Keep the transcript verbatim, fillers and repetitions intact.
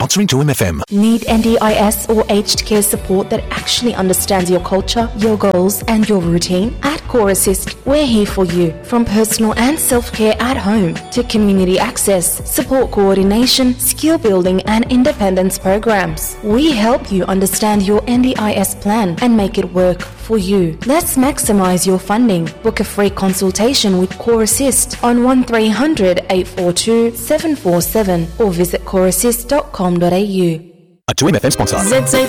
Sponsoring two M F M. Need N D I S or aged care support that actually understands your culture, your goals, and your routine? At Core Assist, we're here for you. From personal and self-care at home to community access, support coordination, skill building, and independence programs. We help you understand your N D I S plan and make it work for you. Let's maximize your funding. Book a free consultation with Core Assist on one three hundred, eight four two, seven four seven or visit core assist dot com dot a u. A two M F M sponsor. Z Z